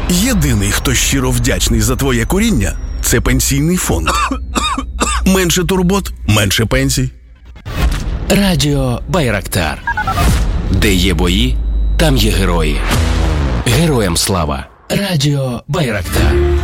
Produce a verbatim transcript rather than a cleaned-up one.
Єдиний, хто щиро вдячний за твоє куріння – це Пенсійний фонд. Менше турбот, менше пенсій. Радіо Байрактар. Де є бої, там є герої. Героям слава. Радіо Байрактар.